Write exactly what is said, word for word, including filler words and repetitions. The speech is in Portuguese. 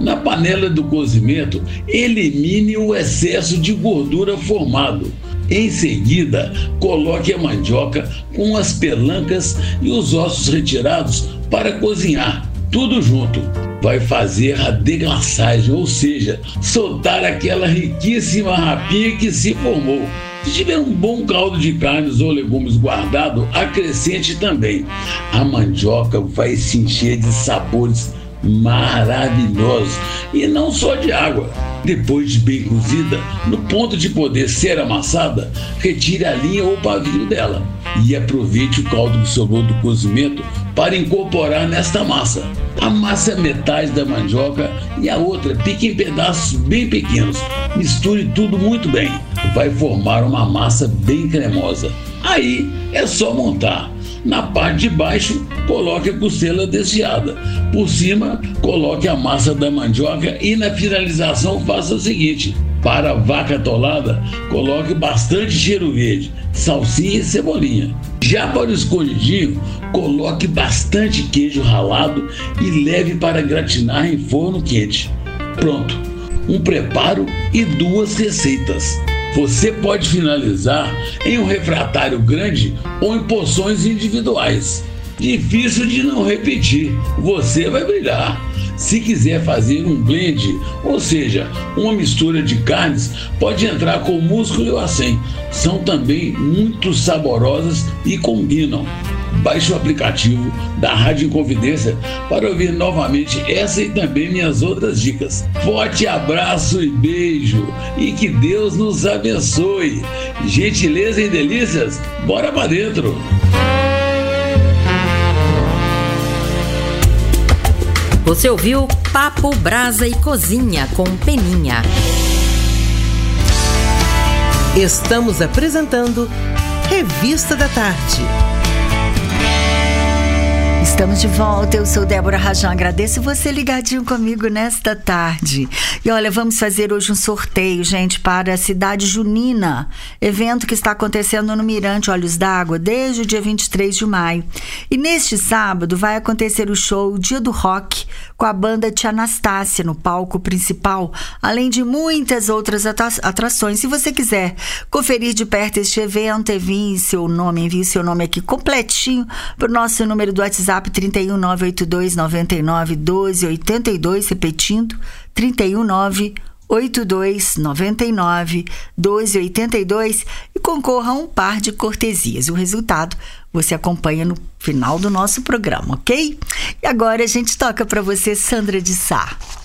Na panela do cozimento, elimine o excesso de gordura formado. Em seguida, coloque a mandioca com as pelancas e os ossos retirados para cozinhar, tudo junto. Vai fazer a deglaçagem, ou seja, soltar aquela riquíssima rapinha que se formou. Se tiver um bom caldo de carnes ou legumes guardado, acrescente também. A mandioca vai se encher de sabores maravilhosos e não só de água. Depois de bem cozida, no ponto de poder ser amassada, retire a linha ou pavio dela e aproveite o caldo que sobrou do cozimento para incorporar nesta massa. Amasse a metade da mandioca e a outra pique em pedaços bem pequenos. Misture tudo muito bem. Vai formar uma massa bem cremosa. Aí é só montar. Na parte de baixo, coloque a costela desfiada. Por cima, coloque a massa da mandioca e na finalização faça o seguinte: para a vaca atolada, coloque bastante cheiro verde, salsinha e cebolinha. Já para o escondidinho, coloque bastante queijo ralado e leve para gratinar em forno quente. Pronto, um preparo e duas receitas. Você pode finalizar em um refratário grande ou em porções individuais. Difícil de não repetir, você vai brilhar. Se quiser fazer um blend, ou seja, uma mistura de carnes, pode entrar com músculo e o acém. São também muito saborosas e combinam. Baixe o aplicativo da Rádio Inconfidência para ouvir novamente essa e também minhas outras dicas. Forte abraço e beijo, e que Deus nos abençoe. Gentileza e delícias, bora pra dentro! Você ouviu Papo, Brasa e Cozinha com Peninha. Estamos apresentando Revista da Tarde. Estamos de volta, eu sou Débora Rajão, agradeço você ligadinho comigo nesta tarde. E olha, vamos fazer hoje um sorteio, gente, para a Cidade Junina, evento que está acontecendo no Mirante Olhos d'Água desde o dia vinte e três de maio. E neste sábado vai acontecer o show Dia do Rock com a banda Tia Anastácia no palco principal, além de muitas outras atrações. Se você quiser conferir de perto este evento, envie seu nome, envie seu nome aqui completinho para o nosso número do WhatsApp trinta e um, nove oito dois, noventa e nove, doze oitenta e dois, repetindo, trinta e um, nove oito dois, noventa e nove, doze oitenta e dois, e concorra a um par de cortesias. O resultado você acompanha no final do nosso programa, ok? E agora a gente toca para você Sandra de Sá.